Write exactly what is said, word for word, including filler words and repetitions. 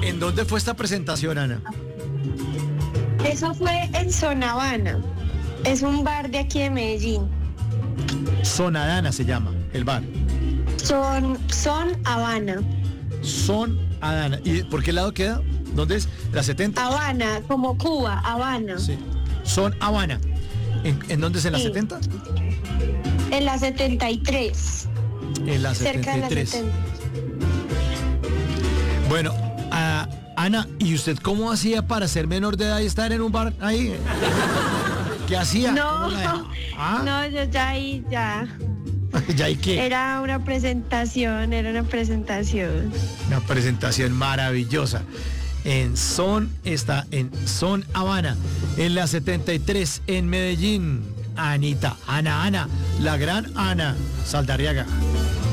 ¿En dónde fue esta presentación, Ana? Eso fue en Zona Habana. Es un bar de aquí de Medellín. Sonadana se llama el bar. Son, son Habana. Son Adana. ¿Y por qué lado queda? ¿Dónde es? ¿La setenta? Habana, como Cuba, Habana. Sí. Son Habana. ¿En, en dónde es? ¿En la Sí. setenta? En la setenta y tres. En la Cerca de la setenta y tres. setenta. Bueno, ah, Ana, ¿y usted cómo hacía para ser menor de edad y estar en un bar ahí? ¿Qué hacía? No, ¿Cómo la- ¿Ah? no, yo ya ahí, ya. ¿Ya y qué? Era una presentación, era una presentación. Una presentación maravillosa. En Son, está en Son Habana, en la setenta y tres, en Medellín. Anita, Ana, Ana, la gran Ana Saldarriaga.